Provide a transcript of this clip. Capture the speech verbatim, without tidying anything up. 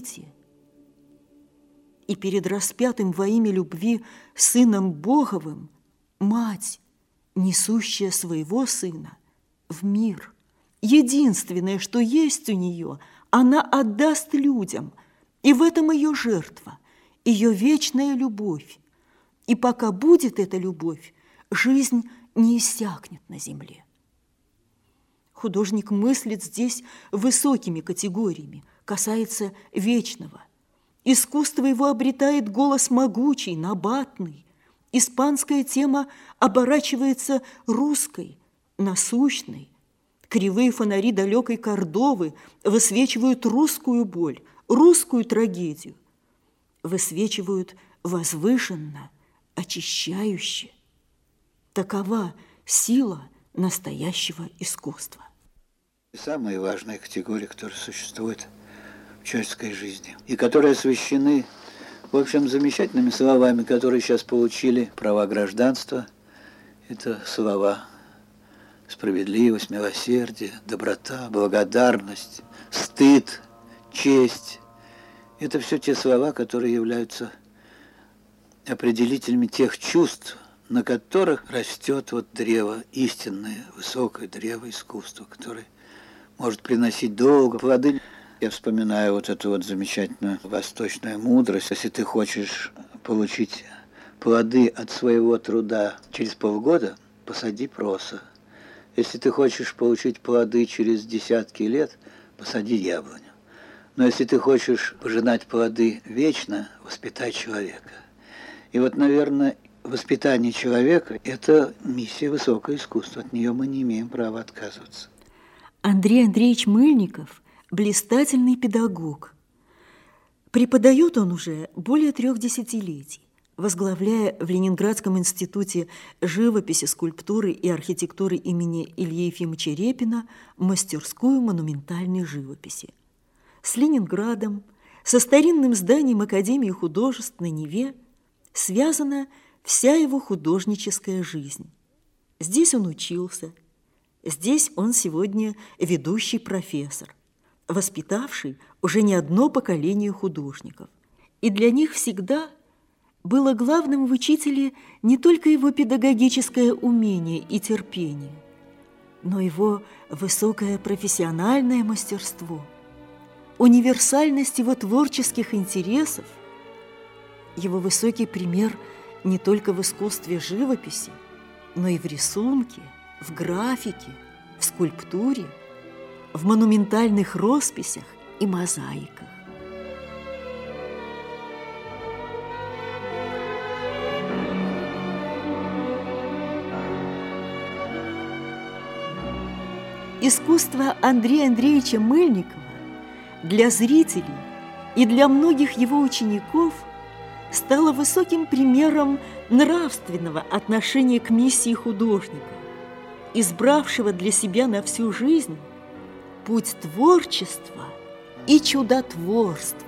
дети. И перед распятым во имя любви Сыном Боговым мать, несущая своего Сына в мир. Единственное, что есть у нее, она отдаст людям, и в этом ее жертва, ее вечная любовь. И пока будет эта любовь, жизнь не иссякнет на земле. Художник мыслит здесь высокими категориями, касается вечного. Искусство его обретает голос могучий, набатный. Испанская тема оборачивается русской, насущной. Кривые фонари далекой Кордовы высвечивают русскую боль, русскую трагедию. Высвечивают возвышенно, очищающе. Такова сила настоящего искусства. Самые важные категории, которые существуют в человеческой жизни, и которые освещены, в общем, замечательными словами, которые сейчас получили права гражданства. Это слова справедливость, милосердие, доброта, благодарность, стыд, честь. Это все те слова, которые являются определителями тех чувств, на которых растет вот древо, истинное, высокое древо искусства, которое может приносить долго плоды. Я вспоминаю вот эту вот замечательную восточную мудрость. Если ты хочешь получить плоды от своего труда через полгода, посади проса. Если ты хочешь получить плоды через десятки лет, посади яблоню. Но если ты хочешь пожинать плоды вечно, воспитай человека. И вот, наверное, воспитание человека – это миссия высокого искусства. От нее мы не имеем права отказываться. Андрей Андреевич Мыльников – блистательный педагог. Преподает он уже более трех десятилетий, возглавляя в Ленинградском институте живописи, скульптуры и архитектуры имени Ильи Ефимовича Репина мастерскую монументальной живописи. С Ленинградом, со старинным зданием Академии художеств на Неве связана вся его художническая жизнь. Здесь он учился, здесь он сегодня ведущий профессор, воспитавший уже не одно поколение художников. И для них всегда было главным в учителе не только его педагогическое умение и терпение, но его высокое профессиональное мастерство, универсальность его творческих интересов, его высокий пример не только в искусстве живописи, но и в рисунке, в графике, в скульптуре, в монументальных росписях и мозаиках. Искусство Андрея Андреевича Мыльникова для зрителей и для многих его учеников стало высоким примером нравственного отношения к миссии художника, избравшего для себя на всю жизнь путь творчества и чудотворства.